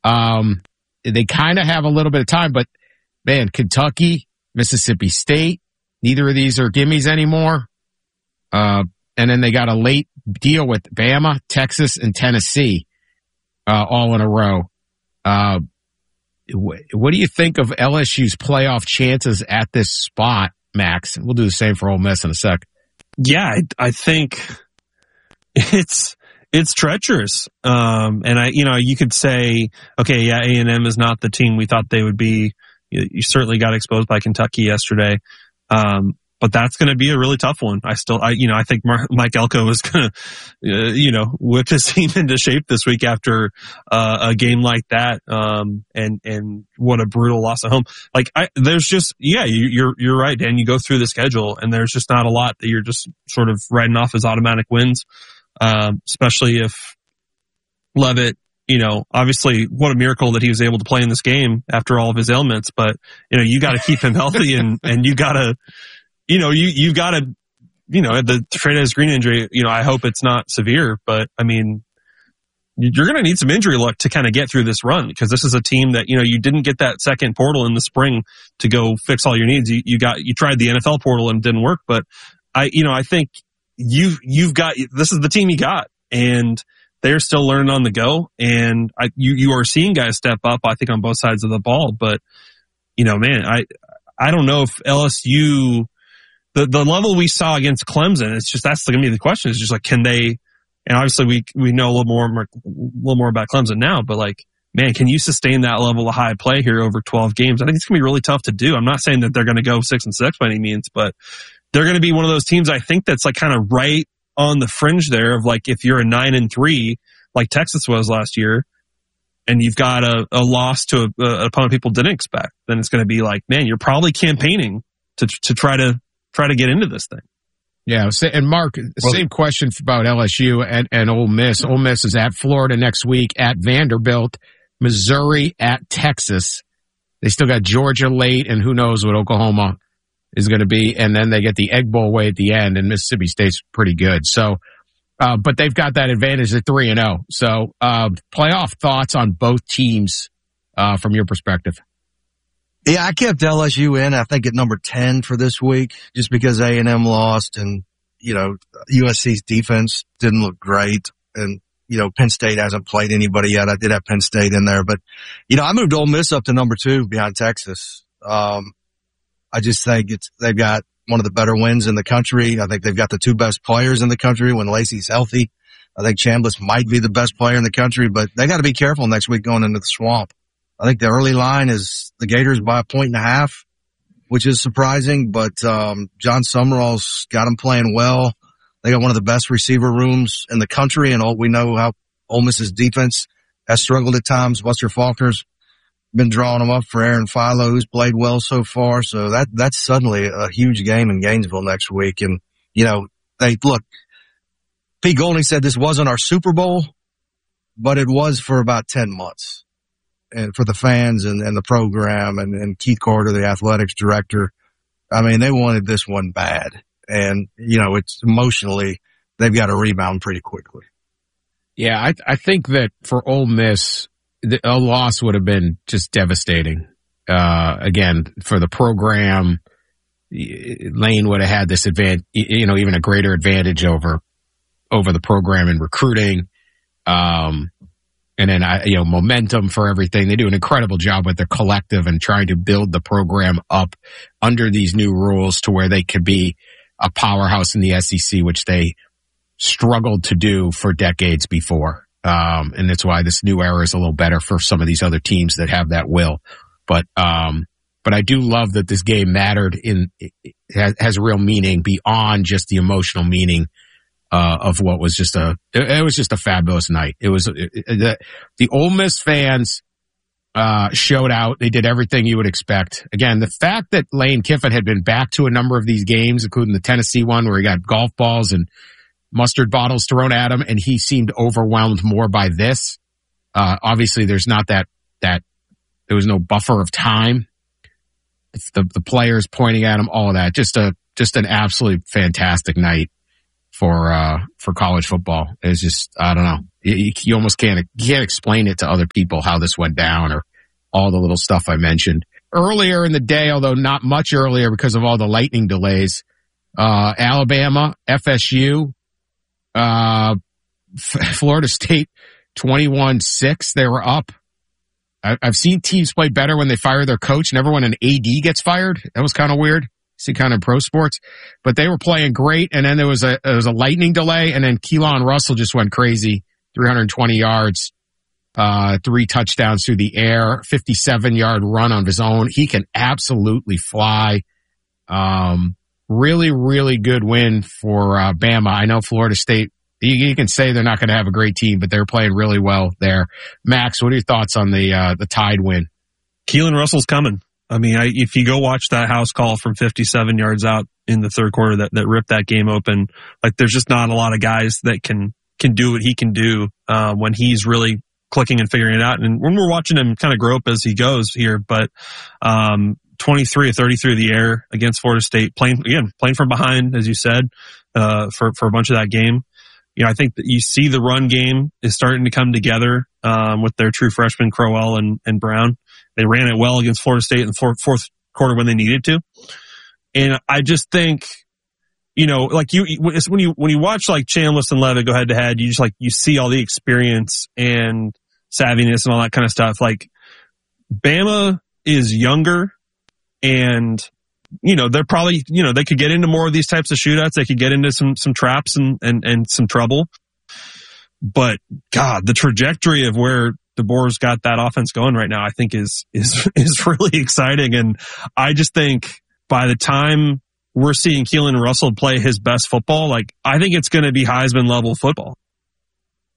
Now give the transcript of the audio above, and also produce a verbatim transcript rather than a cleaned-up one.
Um, they kind of have a little bit of time, but man, Kentucky, Mississippi State, neither of these are gimmies anymore. Uh, and then they got a late deal with Bama, Texas, and Tennessee, uh, all in a row. Uh, wh- what do you think of L S U's playoff chances at this spot, Max? We'll do the same for Ole Miss in a sec. Yeah, I, I think it's it's treacherous. Um, and I, you know, you could say, okay, yeah, A and M is not the team we thought they would be. You, you certainly got exposed by Kentucky yesterday. Um, but that's going to be a really tough one. I still, I, you know, I think Mar- Mike Elko is going to, uh, you know, whip his team into shape this week after, uh, a game like that. Um, and, and what a brutal loss at home. Like, I, there's just, yeah, you, you're, you're right, Dan. You go through the schedule and there's just not a lot that you're just sort of writing off as automatic wins. Um, especially if Leavitt, you know, obviously what a miracle that he was able to play in this game after all of his ailments, but, you know, you got to keep him healthy and, and you got to, you know, you, you got to, you know, the Trey'Nez Green injury, you know, I hope it's not severe, but I mean, you're going to need some injury luck to kind of get through this run because this is a team that, you know, you didn't get that second portal in the spring to go fix all your needs. You, you got, you tried the N F L portal and it didn't work, but I, you know, I think you, you've got, this is the team you got and they're still learning on the go. And I, you, you are seeing guys step up, I think on both sides of the ball, but you know, man, I, I don't know if L S U, The the level we saw against Clemson, it's just, that's going to be the question. It's just like, can they, and obviously we, we know a little more, a little more about Clemson now, but like, man, can you sustain that level of high play here over twelve games? I think it's going to be really tough to do. I'm not saying that they're going to go six and six by any means, but they're going to be one of those teams I think that's like kind of right on the fringe there of like, if you're a nine and three, like Texas was last year, and you've got a, a loss to a, a opponent people didn't expect, then it's going to be like, man, you're probably campaigning to, to try to, try to get into this thing. Yeah, and Mark, same question about L S U and, and Ole Miss. Ole Miss is at Florida next week, at Vanderbilt, Missouri, at Texas. They still got Georgia late, and who knows what Oklahoma is going to be. And then they get the Egg Bowl way at the end, and Mississippi State's pretty good. So, uh, but they've got that advantage at three and oh. So, uh, playoff thoughts on both teams, uh, from your perspective. Yeah, I kept L S U in, I think, at number ten for this week, just because A and M lost and, you know, U S C's defense didn't look great. And, you know, Penn State hasn't played anybody yet. I did have Penn State in there, but, you know, I moved Ole Miss up to number two behind Texas. Um, I just think it's, they've got one of the better wins in the country. I think they've got the two best players in the country when Lacey's healthy. I think Chambliss might be the best player in the country, but they got to be careful next week going into the Swamp. I think the early line is the Gators by a point and a half, which is surprising, but um John Summerall's got them playing well. They got one of the best receiver rooms in the country, and all, we know how Ole Miss's defense has struggled at times. Buster Faulkner's been drawing them up for Aaron Philo, who's played well so far. So that that's suddenly a huge game in Gainesville next week. And, you know, they look, Pete Golding said this wasn't our Super Bowl, but it was for about ten months. And for the fans and, and the program and, and Keith Carter, the athletics director, I mean, they wanted this one bad. And, you know, it's emotionally, they've got to rebound pretty quickly. Yeah, I I think that for Ole Miss, the, a loss would have been just devastating. Uh, again, for the program, Lane would have had this advantage, you know, even a greater advantage over, over the program in recruiting. Um, And then, I, you know, momentum for everything. They do an incredible job with their collective and trying to build the program up under these new rules to where they could be a powerhouse in the S E C, which they struggled to do for decades before. Um, and that's why this new era is a little better for some of these other teams that have that will. But, um, but I do love that this game mattered in, it has, has real meaning beyond just the emotional meaning. Uh, of what was just a, it, it was just a fabulous night. It was, it, it, the, the Ole Miss fans, uh, showed out. They did everything you would expect. Again, the fact that Lane Kiffin had been back to a number of these games, including the Tennessee one where he got golf balls and mustard bottles thrown at him, and he seemed overwhelmed more by this. Uh, obviously there's not that, that, there was no buffer of time. It's the, the players pointing at him, all of that. Just a, just an absolutely fantastic night for, uh, for college football. It's just, I don't know. You, you almost can't, you can't explain it to other people how this went down or all the little stuff I mentioned. Earlier in the day, although not much earlier because of all the lightning delays, uh, Alabama, F S U, uh, F- Florida State, twenty-one six. They were up. I- I've seen teams play better when they fire their coach, never when an A D gets fired. That was kind of weird. See kind of pro sports, but they were playing great. And then there was a, there was a lightning delay, and then Keelan Russell just went crazy, three hundred twenty yards. Uh, three touchdowns through the air, fifty-seven yard run on his own. He can absolutely fly. Um, really, really good win for, uh, Bama. I know Florida State, you, you can say they're not going to have a great team, but they're playing really well there. Max, what are your thoughts on the, uh, the Tide win? Keelan Russell's coming. I mean, I, if you go watch that house call from fifty-seven yards out in the third quarter that, that ripped that game open, like there's just not a lot of guys that can, can do what he can do, uh, when he's really clicking and figuring it out. And when we're watching him kind of grow up as he goes here, but, um, twenty-three or thirty through the air against Florida State, playing, again, playing from behind, as you said, uh, for, for a bunch of that game. You know, I think that you see the run game is starting to come together, um, with their true freshmen, Crowell and, and Brown. They ran it well against Florida State in the fourth, fourth quarter when they needed to. And I just think, you know, like you, it's when you, when you watch like Chambliss and Levitt go head to head, you just like, you see all the experience and savviness and all that kind of stuff. Like Bama is younger and, you know, they're probably, you know, they could get into more of these types of shootouts. They could get into some, some traps and, and, and some trouble. But God, the trajectory of where DeBoer's got that offense going right now, I think is, is, is really exciting. And I just think by the time we're seeing Keelan Russell play his best football, like I think it's going to be Heisman level football.